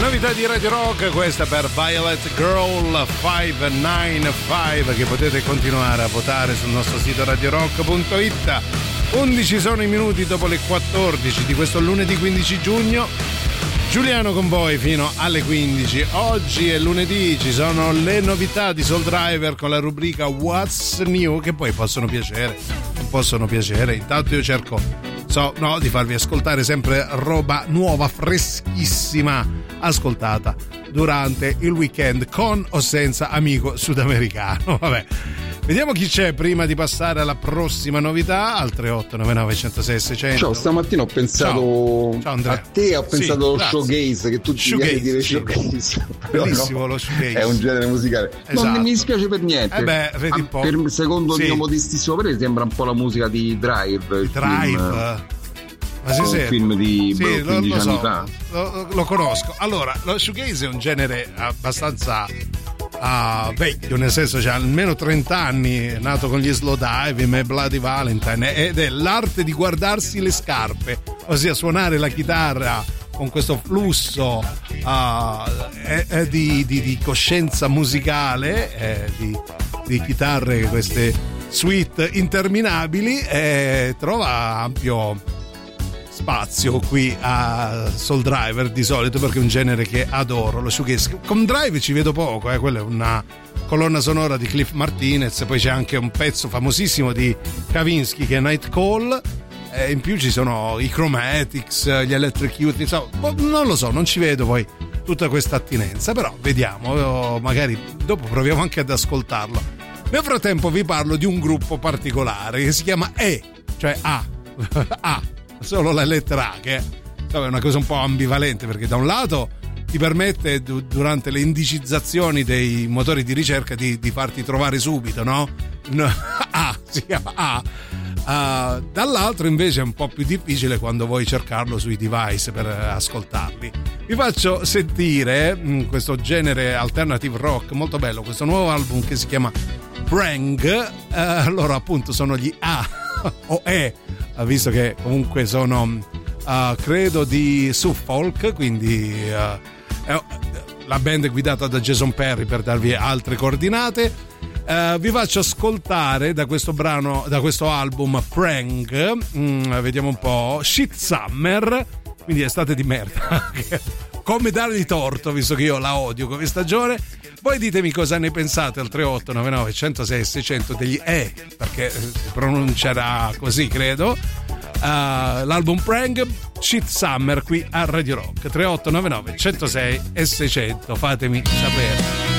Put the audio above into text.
Novità di Radio Rock, questa per Violet Girl 595, che potete continuare a votare sul nostro sito radiorock.it. 11 sono i minuti dopo le 14 di questo lunedì 15 giugno. Giuliano con voi fino alle 15. Oggi è lunedì, ci sono le novità di Soul Driver con la rubrica What's New, che poi possono piacere, non possono piacere. Intanto io cerco di farvi ascoltare sempre roba nuova, freschissima, ascoltata durante il weekend con o senza amico sudamericano. Vabbè, vediamo chi c'è prima di passare alla prossima novità al 3899 106 600. Ciao, stamattina ho pensato Ciao, Andrea. a te, ho pensato allo grazie. showgaze, che tu ti vieni dire showgaze. Bellissimo lo showgaze. È un genere musicale. Esatto. Non mi dispiace per niente. Vedi un po'. Secondo il mio modestissimo parere sembra un po' la musica di Drive. Ma sì, un film di 15 anni fa. Lo conosco. Allora, lo shoegaze è un genere abbastanza vecchio, nel senso c'ha almeno 30 anni, è nato con gli Slowdive, My Bloody Valentine, ed è l'arte di guardarsi le scarpe, ossia suonare la chitarra con questo flusso di coscienza musicale, di chitarre, queste suite interminabili, trova ampio spazio qui a Soul Driver di solito, perché è un genere che adoro, lo shoegaze. Con Drive ci vedo poco, quella è una colonna sonora di Cliff Martinez, poi c'è anche un pezzo famosissimo di Kavinsky che è Night Call, in più ci sono i Chromatics, gli Electric Youth, insomma, non lo so, non ci vedo poi tutta questa attinenza, però vediamo, magari dopo proviamo anche ad ascoltarlo. Nel frattempo vi parlo di un gruppo particolare che si chiama cioè A solo la lettera A, che è una cosa un po' ambivalente, perché da un lato ti permette durante le indicizzazioni dei motori di ricerca di farti trovare subito, no? Si chiama A. Dall'altro invece è un po' più difficile quando vuoi cercarlo sui device per ascoltarli. Vi faccio sentire questo genere alternative rock molto bello, questo nuovo album che si chiama Prang. Loro appunto sono gli A o visto che comunque sono credo di Suffolk, quindi la band è guidata da Jason Perry, per darvi altre coordinate. Vi faccio ascoltare da questo brano, da questo album Prang, vediamo un po', Shit Summer, quindi estate di merda. Come dargli torto, visto che io la odio come stagione. Voi ditemi cosa ne pensate al 3899 106 600 degli perché si pronuncerà così, credo. L'album Prang, Shit Summer, qui a Radio Rock. 3899 106 e 600, fatemi sapere.